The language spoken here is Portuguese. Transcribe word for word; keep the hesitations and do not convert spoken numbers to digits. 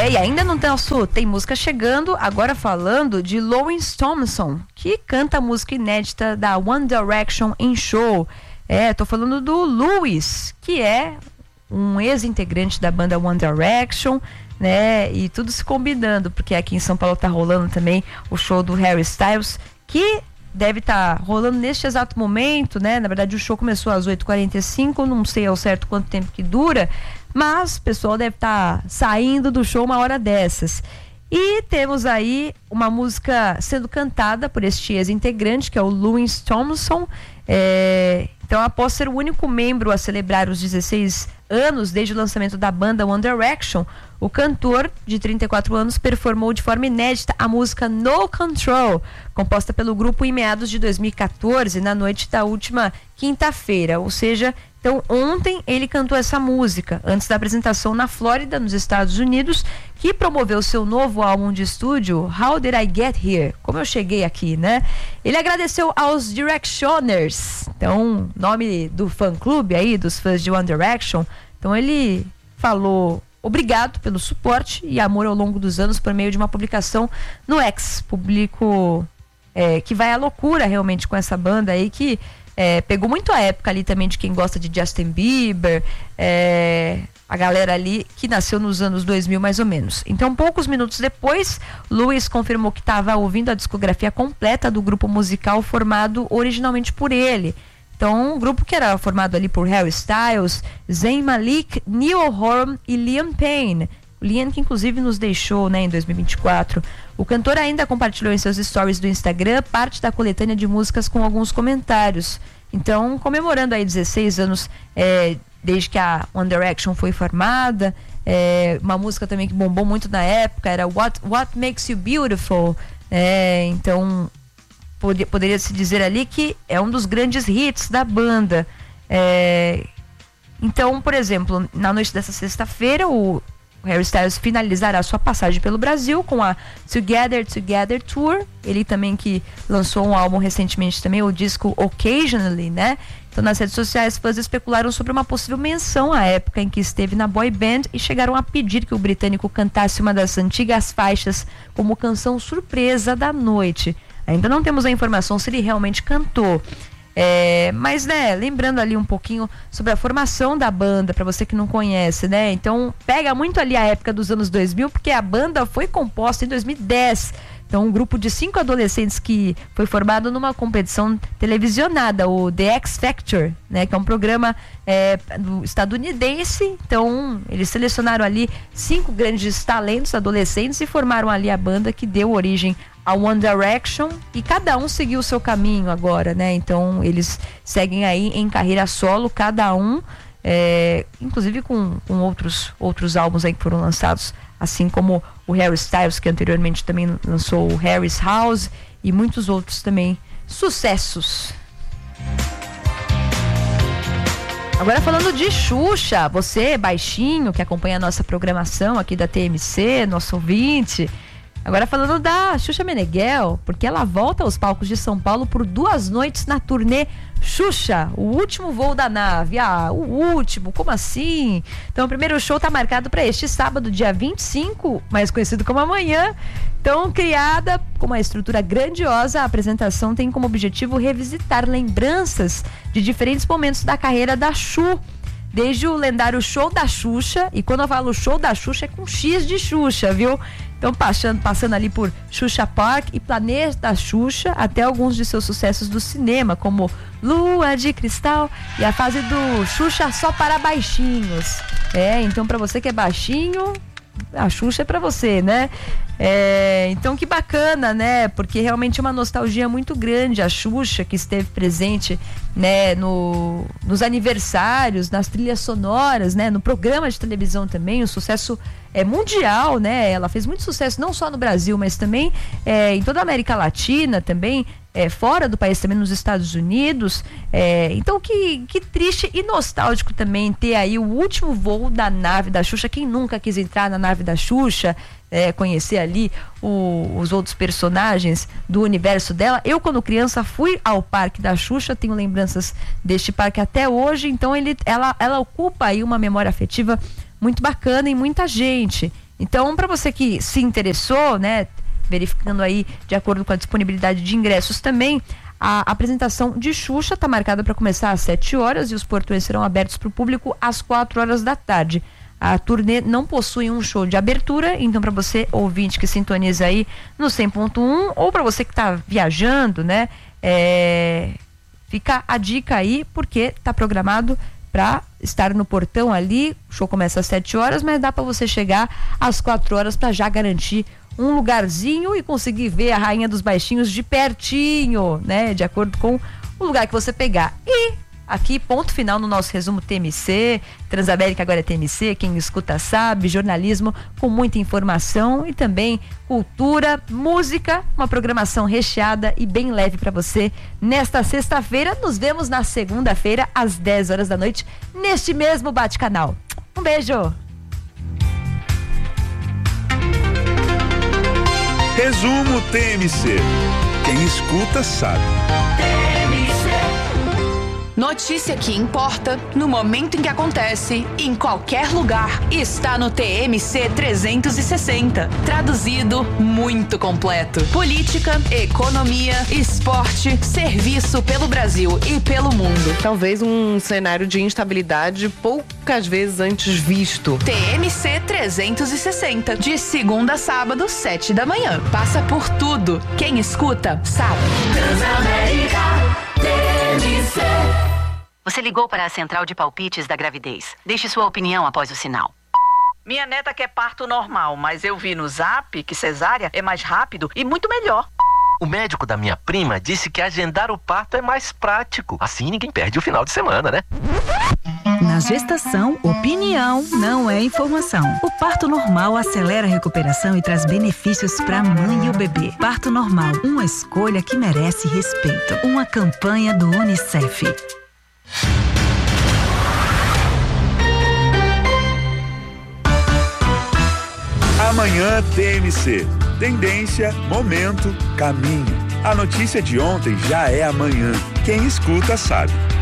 É, e ainda no nosso Tem Música Chegando, agora falando de Lawrence Thompson, que canta a música inédita da One Direction em show. É, tô falando do Louis, que é um ex-integrante da banda One Direction, né? E tudo se combinando, porque aqui em São Paulo tá rolando também o show do Harry Styles, que deve estar tá rolando neste exato momento, né? Na verdade, o show começou às oito e quarenta e cinco, não sei ao certo quanto tempo que dura, mas o pessoal deve estar tá saindo do show uma hora dessas. E temos aí uma música sendo cantada por este ex-integrante, que é o Lawrence Thompson. É, então, após ser o único membro a celebrar os dezesseis anos desde o lançamento da banda One Direction, o cantor de trinta e quatro anos performou de forma inédita a música No Control, composta pelo grupo em meados de dois mil e quatorze, na noite da última quinta-feira. Ou seja, então ontem ele cantou essa música, antes da apresentação na Flórida, nos Estados Unidos, que promoveu seu novo álbum de estúdio, How Did I Get Here? Como eu cheguei aqui, né? Ele agradeceu aos Directioners, então, nome do fã-clube aí, dos fãs de One Direction. Então ele falou obrigado pelo suporte e amor ao longo dos anos por meio de uma publicação no X, público é, que vai à loucura realmente com essa banda aí, que é, pegou muito a época ali também de quem gosta de Justin Bieber, é, a galera ali que nasceu nos anos dois mil mais ou menos. Então, poucos minutos depois, Louis confirmou que estava ouvindo a discografia completa do grupo musical formado originalmente por ele. Então, um grupo que era formado ali por Harry Styles, Zayn Malik, Niall Horan e Liam Payne. O Liam, que inclusive nos deixou, né, em dois mil e vinte e quatro. O cantor ainda compartilhou em seus stories do Instagram parte da coletânea de músicas com alguns comentários. Então, comemorando aí dezesseis anos é, desde que a One Direction foi formada, é, uma música também que bombou muito na época era What, What Makes You Beautiful. É, então, pod- poderia se dizer ali que é um dos grandes hits da banda. É, então, por exemplo, na noite dessa sexta-feira, o Harry Styles finalizará sua passagem pelo Brasil com a Together Together Tour. Ele também que lançou um álbum recentemente também, o disco Occasionally, né? Então, nas redes sociais, fãs especularam sobre uma possível menção à época em que esteve na boy band e chegaram a pedir que o britânico cantasse uma das antigas faixas como canção surpresa da noite. Ainda não temos a informação se ele realmente cantou. É, mas, né, lembrando ali um pouquinho sobre a formação da banda, para você que não conhece, né? Então, pega muito ali a época dos anos dois mil, porque a banda foi composta em dois mil e dez. Então, um grupo de cinco adolescentes que foi formado numa competição televisionada, o The X Factor, né? Que é um programa é, estadunidense. Então, eles selecionaram ali cinco grandes talentos adolescentes e formaram ali a banda que deu origem a One Direction, e cada um seguiu o seu caminho agora, né? Então eles seguem aí em carreira solo, cada um, é, inclusive com, com outros, outros álbuns aí que foram lançados, assim como o Harry Styles, que anteriormente também lançou o Harry's House, e muitos outros também sucessos. Agora falando de Xuxa, você baixinho que acompanha a nossa programação aqui da T M C, nosso ouvinte. Agora falando da Xuxa Meneghel, porque ela volta aos palcos de São Paulo por duas noites na turnê Xuxa, o último voo da nave. Ah, o último, como assim? Então o primeiro show tá marcado para este sábado, dia vinte e cinco, mais conhecido como amanhã. Então, criada com uma estrutura grandiosa, a apresentação tem como objetivo revisitar lembranças de diferentes momentos da carreira da Xu, desde o lendário show da Xuxa, e quando eu falo show da Xuxa é com X de Xuxa, viu? Então, passando, passando ali por Xuxa Park e Planeta Xuxa, até alguns de seus sucessos do cinema, como Lua de Cristal e a fase do Xuxa só para baixinhos. É, então para você que é baixinho, a Xuxa é pra você, né? É, então que bacana, né? Porque realmente é uma nostalgia muito grande a Xuxa, que esteve presente, né, no, nos aniversários, nas trilhas sonoras, né, no programa de televisão também, um sucesso é, mundial, né? Ela fez muito sucesso não só no Brasil, mas também é, em toda a América Latina também. É, fora do país também, nos Estados Unidos. É, então que, que triste e nostálgico também ter aí o último voo da nave da Xuxa. Quem nunca quis entrar na nave da Xuxa, é, conhecer ali o, os outros personagens do universo dela? Eu, quando criança, fui ao parque da Xuxa, tenho lembranças deste parque até hoje. Então ele, ela, ela ocupa aí uma memória afetiva muito bacana em muita gente. Então, para você que se interessou, né, verificando aí de acordo com a disponibilidade de ingressos também, a apresentação de Xuxa está marcada para começar às sete horas e os portões serão abertos para o público às quatro horas da tarde. A turnê não possui um show de abertura, então para você, ouvinte que sintoniza aí no cem ponto um, ou para você que está viajando, né, é, fica a dica aí, porque está programado para estar no portão ali. O show começa às sete horas, mas dá para você chegar às quatro horas para já garantir um lugarzinho e conseguir ver a Rainha dos Baixinhos de pertinho, né? De acordo com o lugar que você pegar. E aqui, ponto final no nosso resumo T M C, Transamérica agora é T M C, quem escuta sabe, jornalismo com muita informação e também cultura, música, uma programação recheada e bem leve para você nesta sexta-feira. Nos vemos na segunda-feira às dez horas da noite, neste mesmo Bate-Canal. Um beijo! Resumo T M C. Quem escuta sabe. Notícia que importa, no momento em que acontece, em qualquer lugar, está no T M C trezentos e sessenta. Traduzido, muito completo. Política, economia, esporte, serviço pelo Brasil e pelo mundo. Talvez um cenário de instabilidade poucas vezes antes visto. T M C trezentos e sessenta, de segunda a sábado, sete da manhã. Passa por tudo. Quem escuta, sabe. Transamérica T M C. Você ligou para a central de palpites da gravidez. Deixe sua opinião após o sinal. Minha neta quer parto normal, mas eu vi no Zap que cesárea é mais rápido e muito melhor. O médico da minha prima disse que agendar o parto é mais prático. Assim ninguém perde o final de semana, né? Na gestação, opinião não é informação. O parto normal acelera a recuperação e traz benefícios para a mãe e o bebê. Parto normal, uma escolha que merece respeito. Uma campanha do Unicef. Amanhã T M C. Tendência, momento, caminho. A notícia de ontem já é amanhã. Quem escuta sabe.